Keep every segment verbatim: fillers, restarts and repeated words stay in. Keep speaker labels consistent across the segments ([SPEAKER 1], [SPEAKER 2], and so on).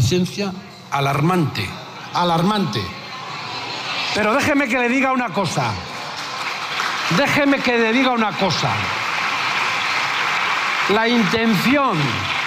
[SPEAKER 1] reticencia alarmante, alarmante. Pero déjeme que le diga una cosa, déjeme que le diga una cosa. La intención,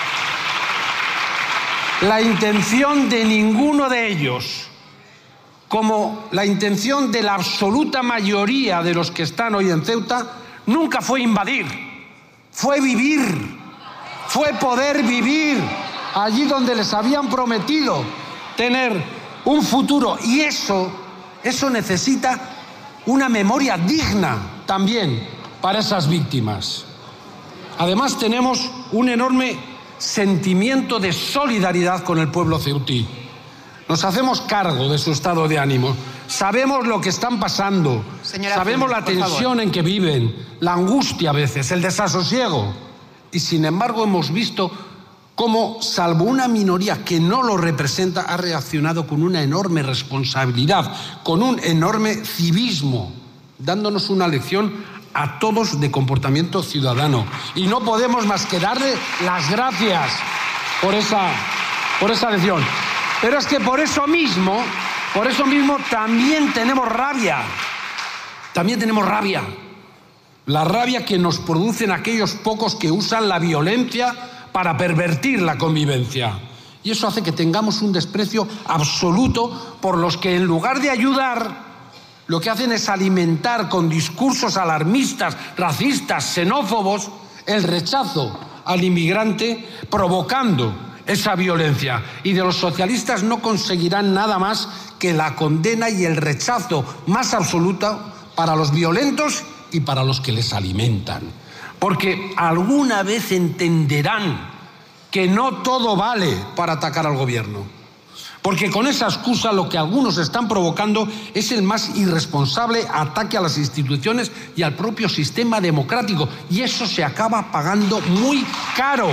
[SPEAKER 1] la intención de ninguno de ellos, como la intención de la absoluta mayoría de los que están hoy en Ceuta, nunca fue invadir, fue vivir, fue poder vivir allí donde les habían prometido tener un futuro. Y eso, eso necesita una memoria digna también para esas víctimas. Además, tenemos un enorme sentimiento de solidaridad con el pueblo ceutí. Nos hacemos cargo de su estado de ánimo. Sabemos lo que están pasando. Señora Sabemos Funes, la tensión en que viven, la angustia a veces, el desasosiego. Y sin embargo hemos visto cómo, salvo una minoría que no lo representa, ha reaccionado con una enorme responsabilidad, con un enorme civismo, dándonos una lección a todos de comportamiento ciudadano. Y no podemos más que darle las gracias por esa, por esa lección. Pero es que por eso mismo, por eso mismo también tenemos rabia. También tenemos rabia. La rabia que nos producen aquellos pocos que usan la violencia para pervertir la convivencia. Y eso hace que tengamos un desprecio absoluto por los que, en lugar de ayudar, lo que hacen es alimentar con discursos alarmistas, racistas, xenófobos, el rechazo al inmigrante, provocando esa violencia. Y de los socialistas no conseguirán nada más que la condena y el rechazo más absoluta para los violentos y para los que les alimentan. Porque alguna vez entenderán que no todo vale para atacar al gobierno. Porque con esa excusa lo que algunos están provocando es el más irresponsable ataque a las instituciones y al propio sistema democrático. Y eso se acaba pagando muy caro.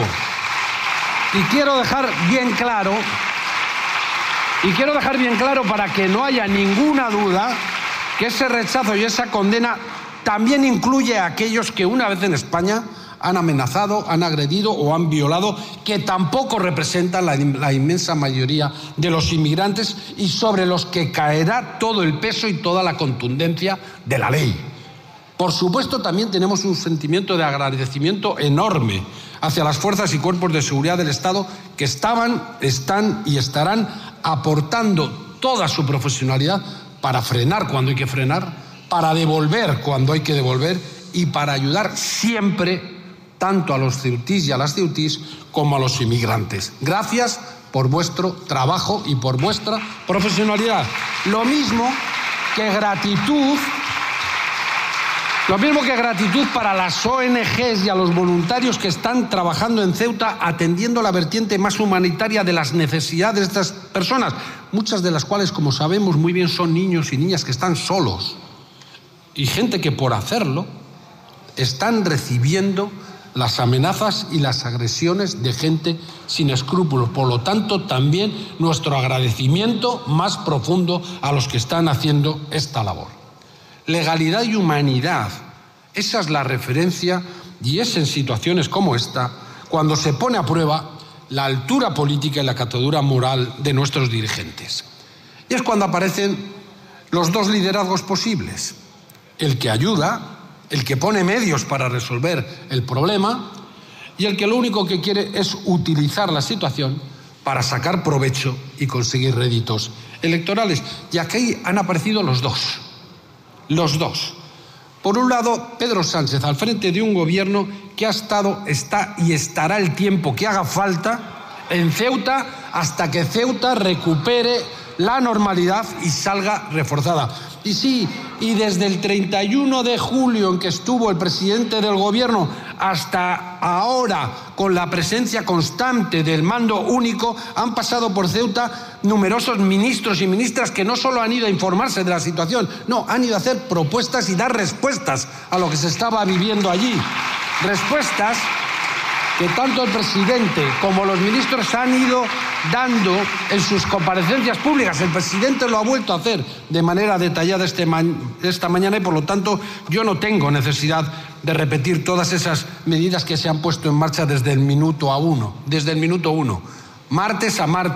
[SPEAKER 1] Y quiero dejar bien claro, y quiero dejar bien claro para que no haya ninguna duda, que ese rechazo y esa condena también incluye a aquellos que una vez en España han amenazado, han agredido o han violado, que tampoco representan la, la inmensa mayoría de los inmigrantes y sobre los que caerá todo el peso y toda la contundencia de la ley. Por supuesto, también tenemos un sentimiento de agradecimiento enorme hacia las fuerzas y cuerpos de seguridad del Estado que estaban, están y estarán aportando toda su profesionalidad para frenar cuando hay que frenar, para devolver cuando hay que devolver y para ayudar siempre tanto a los ceutís y a las ceutís como a los inmigrantes. Gracias por vuestro trabajo y por vuestra profesionalidad. Lo mismo que gratitud, lo mismo que gratitud para las O N Ges y a los voluntarios que están trabajando en Ceuta atendiendo la vertiente más humanitaria de las necesidades de estas personas, muchas de las cuales, como sabemos muy bien, son niños y niñas que están solos. Y gente que por hacerlo están recibiendo las amenazas y las agresiones de gente sin escrúpulos. Por lo tanto, también nuestro agradecimiento más profundo a los que están haciendo esta labor. Legalidad y humanidad, esa es la referencia, y es en situaciones como esta cuando se pone a prueba la altura política y la catadura moral de nuestros dirigentes. Y es cuando aparecen los dos liderazgos posibles: el que ayuda, el que pone medios para resolver el problema, y el que lo único que quiere es utilizar la situación para sacar provecho y conseguir réditos electorales. Y aquí han aparecido los dos, los dos. Por un lado, Pedro Sánchez al frente de un gobierno que ha estado, está y estará el tiempo que haga falta en Ceuta hasta que Ceuta recupere la normalidad y salga reforzada. Y sí, y desde el treinta y uno de julio en que estuvo el presidente del gobierno hasta ahora, con la presencia constante del mando único, han pasado por Ceuta numerosos ministros y ministras que no solo han ido a informarse de la situación, no, han ido a hacer propuestas y dar respuestas a lo que se estaba viviendo allí. Respuestas que tanto el presidente como los ministros han ido dando en sus comparecencias públicas. El presidente lo ha vuelto a hacer de manera detallada este ma- esta mañana y, por lo tanto, yo no tengo necesidad de repetir todas esas medidas que se han puesto en marcha desde el minuto a uno, desde el minuto uno, martes a martes.